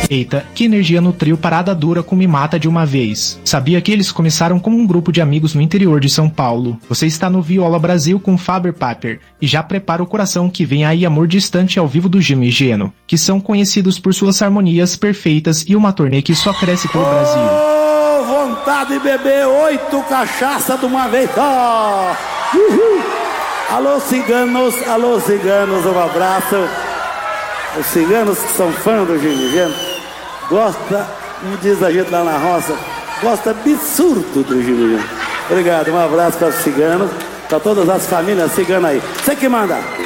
Eita, que energia no trio Parada Dura com Me Mata de Uma Vez. Sabia que eles começaram como um grupo de amigos no interior de São Paulo. Você está no Viola Brasil com Faber Paper. E já prepara o coração que vem aí Amor Distante ao vivo do Gino e Geno, que são conhecidos por suas harmonias perfeitas e uma turnê que só cresce pelo Brasil. Vontade de beber 8 cachaça de uma vez só. Alô ciganos, um abraço. Os ciganos que são fãs do Gino e Geno, gosta, como diz a gente lá na roça, gosta absurdo do Gino e Geno. Obrigado, um abraço para os ciganos, para todas as famílias ciganas aí. Você que manda.